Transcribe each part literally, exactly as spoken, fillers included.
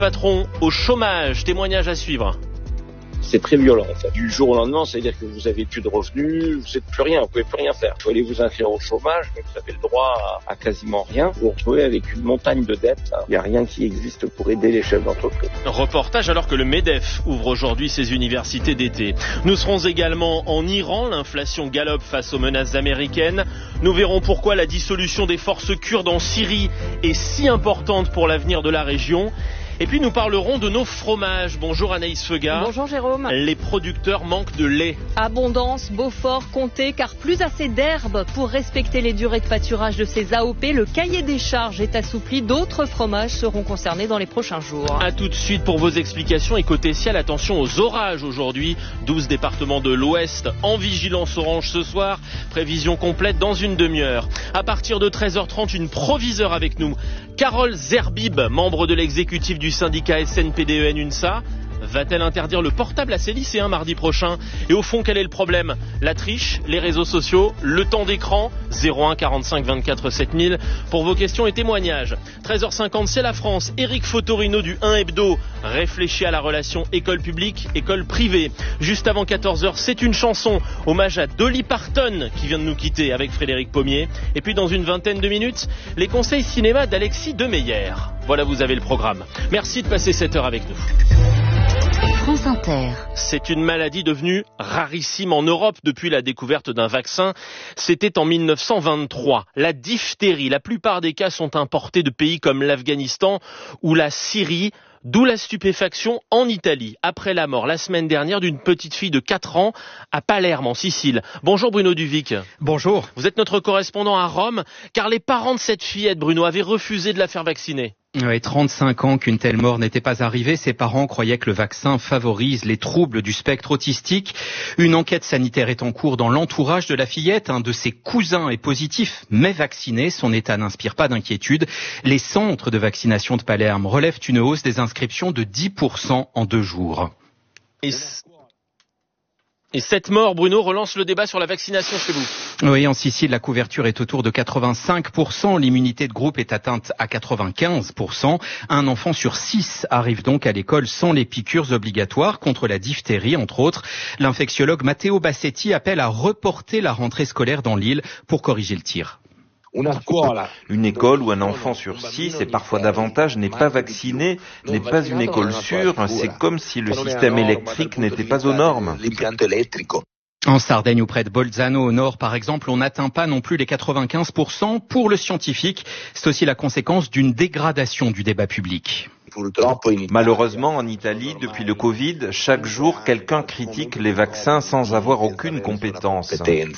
Patron au chômage, témoignage à suivre. C'est très violent en fait. Du jour au lendemain, c'est-à-dire que vous avez plus de revenus, vous n'êtes plus rien, vous pouvez plus rien faire. Vous allez vous inscrire au chômage, mais vous avez le droit à, à quasiment rien. Vous vous retrouvez avec une montagne de dettes. Il n'y a rien qui existe pour aider les chefs d'entreprise. Reportage alors que le MEDEF ouvre aujourd'hui ses universités d'été. Nous serons également en Iran, l'inflation galope face aux menaces américaines. Nous verrons pourquoi la dissolution des forces kurdes en Syrie est si importante pour l'avenir de la région. Et puis nous parlerons de nos fromages. Bonjour Anaïs Feugat. Bonjour Jérôme. Les producteurs manquent de lait. Abondance, Beaufort, Comté, car plus assez d'herbe pour respecter les durées de pâturage de ces A O P. Le cahier des charges est assoupli. D'autres fromages seront concernés dans les prochains jours. A tout de suite pour vos explications. Et côté ciel, attention aux orages aujourd'hui. douze départements de l'Ouest en vigilance orange ce soir. Prévision complète dans une demi-heure. À partir de treize heures trente, une proviseure avec nous. Carole Zerbib, membre de l'exécutif du syndicat S N P D E N UNSA, va-t-elle interdire le portable à ses lycéens mardi prochain? Et au fond, quel est le problème? La triche, les réseaux sociaux, le temps d'écran? Zéro un quarante-cinq vingt-quatre sept mille pour vos questions et témoignages. treize heures cinquante, c'est la France. Éric Fotorino du un Hebdo réfléchit à la relation école publique, école privée. Juste avant quatorze heures, c'est une chanson. Hommage à Dolly Parton qui vient de nous quitter avec Frédéric Pommier. Et puis dans une vingtaine de minutes, les conseils cinéma d'Alexis Demeyer. Voilà, vous avez le programme. Merci de passer cette heure avec nous. France Inter. C'est une maladie devenue rarissime en Europe depuis la découverte d'un vaccin. C'était en mille neuf cent vingt-trois. La diphtérie, la plupart des cas sont importés de pays comme l'Afghanistan ou la Syrie. D'où la stupéfaction en Italie, après la mort la semaine dernière d'une petite fille de quatre ans à Palerme, en Sicile. Bonjour Bruno Duvic. Bonjour. Vous êtes notre correspondant à Rome, car les parents de cette fillette, Bruno, avaient refusé de la faire vacciner. Oui, trente-cinq ans qu'une telle mort n'était pas arrivée. Ses parents croyaient que le vaccin favorise les troubles du spectre autistique. Une enquête sanitaire est en cours dans l'entourage de la fillette. Un de ses cousins est positif, mais vacciné. Son état n'inspire pas d'inquiétude. Les centres de vaccination de Palerme relèvent une hausse des inscriptions de dix pour cent en deux jours. Et Et cette mort, Bruno, relance le débat sur la vaccination chez vous. Oui, en Sicile, la couverture est autour de quatre-vingt-cinq pour cent. L'immunité de groupe est atteinte à quatre-vingt-quinze pour cent. Un enfant sur six arrive donc à l'école sans les piqûres obligatoires contre la diphtérie, entre autres. L'infectiologue Matteo Bassetti appelle à reporter la rentrée scolaire dans l'île pour corriger le tir. Une école où un enfant sur six et parfois davantage n'est pas vacciné n'est pas une école sûre. C'est comme si le système électrique n'était pas aux normes. En Sardaigne ou près de Bolzano au nord, par exemple, on n'atteint pas non plus les quatre-vingt-quinze pour cent. Pour le scientifique, c'est aussi la conséquence d'une dégradation du débat public. Malheureusement, en Italie, depuis le Covid, chaque jour, quelqu'un critique les vaccins sans avoir aucune compétence.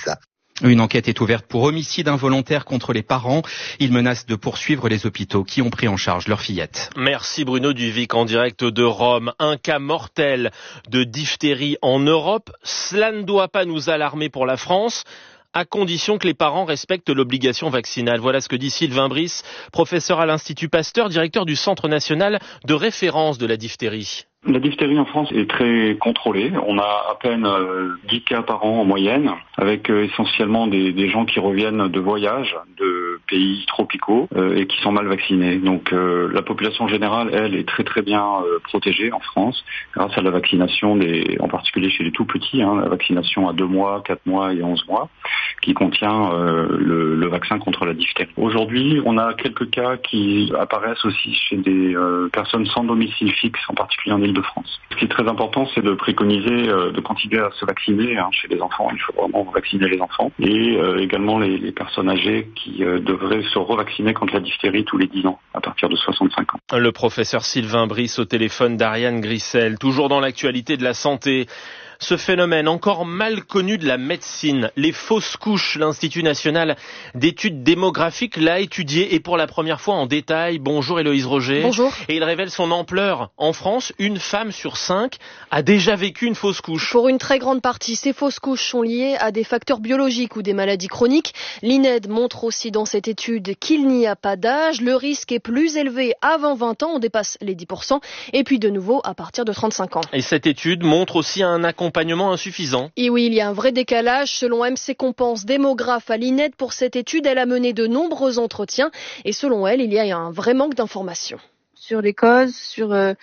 Une enquête est ouverte pour homicide involontaire contre les parents. Ils menacent de poursuivre les hôpitaux qui ont pris en charge leur fillette. Merci Bruno Duvic en direct de Rome. Un cas mortel de diphtérie en Europe. Cela ne doit pas nous alarmer pour la France, à condition que les parents respectent l'obligation vaccinale. Voilà ce que dit Sylvain Brice, professeur à l'Institut Pasteur, directeur du Centre national de référence de la diphtérie. La diphtérie en France est très contrôlée. On a à peine euh, dix cas par an en moyenne, avec euh, essentiellement des, des gens qui reviennent de voyages de pays tropicaux euh, et qui sont mal vaccinés. Donc euh, la population générale, elle, est très très bien euh, protégée en France grâce à la vaccination, des, en particulier chez les tout petits, hein, la vaccination à deux mois, quatre mois et onze mois, qui contient euh, le, le vaccin contre la diphtérie. Aujourd'hui, on a quelques cas qui apparaissent aussi chez des euh, personnes sans domicile fixe, en particulier en Île de France. Ce qui est très important, c'est de préconiser euh, de continuer à se vacciner hein, chez les enfants. Il faut vraiment vacciner les enfants et euh, également les, les personnes âgées qui euh, devraient se revacciner contre la diphtérie tous les dix ans à partir de soixante-cinq ans. Le professeur Sylvain Brice au téléphone d'Ariane Grissel, toujours dans l'actualité de la santé. Ce phénomène encore mal connu de la médecine, les fausses couches, l'Institut national d'études démographiques l'a étudié et pour la première fois en détail. Bonjour Héloïse Roger. Bonjour. Et il révèle son ampleur. En France, une femme sur cinq a déjà vécu une fausse couche. Pour une très grande partie, ces fausses couches sont liées à des facteurs biologiques ou des maladies chroniques. L'I N E D montre aussi dans cette étude qu'il n'y a pas d'âge. Le risque est plus élevé avant vingt ans, on dépasse les dix pour cent, et puis de nouveau à partir de trente-cinq ans. Et cette étude montre aussi un accompagnement insuffisant. Et oui, il y a un vrai décalage. Selon M C Compense, démographe à l'I N E D, pour cette étude, elle a mené de nombreux entretiens. Et selon elle, il y a un vrai manque d'informations. sur les causes, sur euh,